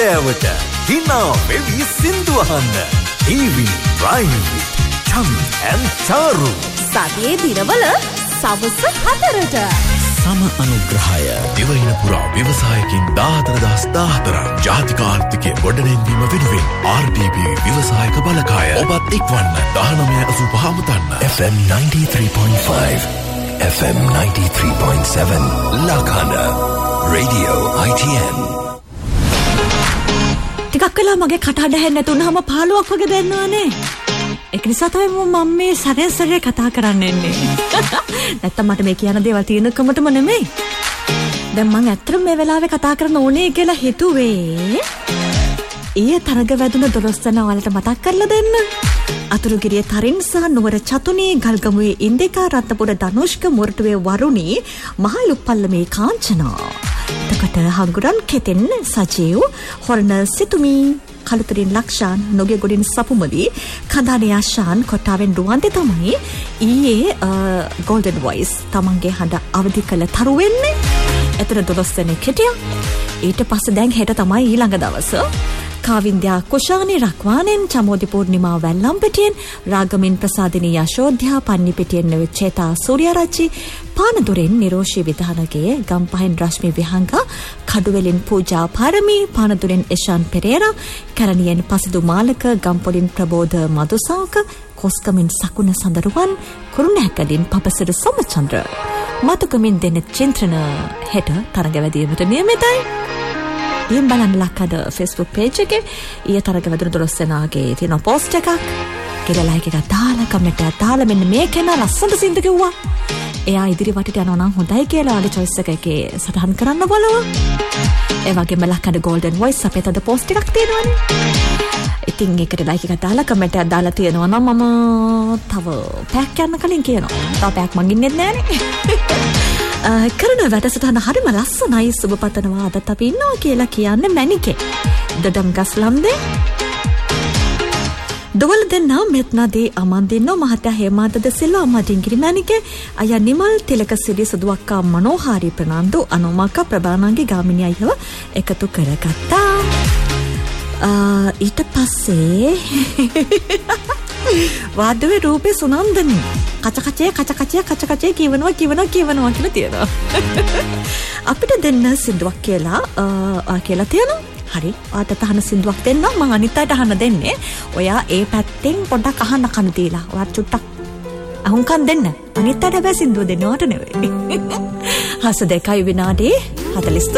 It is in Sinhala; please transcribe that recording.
කෑවට hina වෙවි සින්දු අහන්න. TV Drive Chand and Charu. සතියේ දිනවල සවස් 4ට සම අනුග්‍රහය දිවයින පුරා ව්‍යවසායකින් 14,014ක් ජාතික ආර්ථිකය ගොඩනැංවීම වෙනුවෙන් RDB ව්‍යවසායක බලකාය ඔබත් එක්වන්න 1985 මුතන්න FM 93.5 FM 93.7 Lakana Radio ITN. ටිකක් වෙලා මගේ කටහඬ ඇහෙන්නේ නැතුනම 15ක් වගේ දැනනවානේ. ඒක නිසා තමයි මම මේ සරසරේ කතා කරන්න එන්නේ. නැත්තම් මට මේ කියන දේවල් තියෙනකමටම නෙමෙයි. දැන් මම ඇත්තටම මේ වෙලාවේ කතා කරන්න ඕනේ කියලා හිතුවේ. ඊයේ තරග වැදුන 12 දෙනා වලට මතක් කරලා දෙන්න. අතුරුගිරිය තරින් සහ නුවර චතුනී ගල්ගමුවේ ඉන්දිකා රත්නපුර ධනුෂ්ක මොරටුවේ වරුණී මහලුප්පල්ලමේ කාංචනා. එතකොට හංගුරන් කෙතෙන් සජීව් හොරණ සිතුමි කලුතරින් ලක්ෂාන් නොගෙගොඩින් සපුමලි කඳානේ ආශාන් කොටාවෙන් රුවන්දේ තමයි ඊයේ ගෝල්ඩන් වොයිස් තමන්ගේ හඬ අවදි කළ තරු වෙන්නේ. එතන 12 දෙනෙක් හිටියා. ඊට පස්සේ දැන් හෙට තමයි ඊළඟ දවස. කාවින්ද්‍යා කුෂානි රක්වානෙන් චමෝදි පූර්ණිමා වැල්ලම්පිටියෙන් රාගමින් ප්‍රසාදිනී යශෝධ්‍යා පන්නිපිටියෙන් චේතා සූර්යාරච්චි පානදුරෙන් නිරෝෂී විධානගේ ගම්පහෙන් රශ්මි විහංගා කඩුවෙලින් පූජා පාරමී පානදුරෙන් එෂාන් පෙරේරා කරණියෙන් පසිදු මාලක ගම්පොලින් ප්‍රබෝධ මදුසාවක කොස්කමින් සකුණ සඳරුවන් කුරුණෑකලින් පපසර සොමචන්ද්‍ර මතුකමින් දෙන චින්ත්‍රණ හෙට තරගවැදීමට නියමිතයි. ඊම් බලන්න ලක්කද Facebook page එකේ ඊය තරග වැදුණු 12 දෙනාගේ තියෙන post එකක් කියලා like එකක් දාලා comment එකක් දාලා මෙන්න මේ කෙනා ලස්සනට සින්දු කිව්වා. එයා ඉදිරි වටට යනවා නම් හොඳයි කියලා ආගේ choice එකේ සටහන් කරන්න බලව. ඒ වගේම ලක්කද golden voice අපේ තද post එකක් තියෙනවානේ. ඉතින් ඒකට like එකක් දාලා comment එකක් දාලා තියෙනවා නම් මම තව පැයක් යන්න කලින් කියනවා. තව පැයක් මං ඉන්නේ නැහැ කරන වැඩසටහන හරිම ලස්සනයි සුබ පතනවා අදත් අපි ඉන්නවා කියලා කියන්නේ මැනිකේ දඩම් ගස්ලම්දේ දවල් දෙන්නා මෙත්නාදී අමන්දින්නෝ මහත්තයා හේමාන්ත දසිල්ලා අම්මා ඩිංගිරි මැනිකේ අයියා නිමල් තිලකසිරි සුදුවක්කා මනෝහාරි ප්‍රනාන්දු අනුමක ප්‍රබානංගි ගාමිණී අයියව එකතු කරගත්තා. ඊට පස්සේ වාද්‍යවේ රූපේ සුනන්දනි කචකචේ කියවනවා කියලා තියෙනවා. අපිට දෙන්න සින්දුවක් කියලා තියෙනවා. හරි ආතත අහන සින්දුවක් දෙන්න මම අනිත් අයට අහන්න දෙන්නේ. ඔයා ඒ පැත්තෙන් පොඩ්ඩක් අහන්න කන දීලා ඔයාට චුට්ටක් අහුම්කම් දෙන්න. අනිත් අයට බෑ සින්දුව දෙන්නවට නෙවෙයි. හස 2 විනාඩි 43